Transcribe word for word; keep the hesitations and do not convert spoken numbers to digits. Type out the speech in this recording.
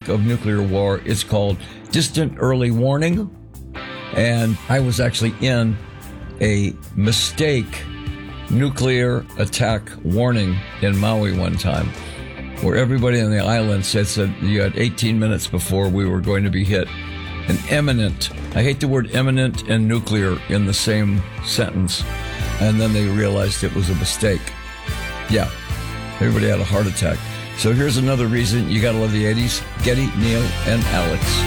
book of nuclear war. It's called Distant Early Warning. And I was actually in a mistake nuclear attack warning in Maui one time, where everybody on the island said, said you had eighteen minutes before we were going to be hit. An imminent, I hate the word imminent and nuclear in the same sentence. And then they realized it was a mistake. Yeah, everybody had a heart attack. So here's another reason you got to love the eighties. Getty, Neil, and Alex.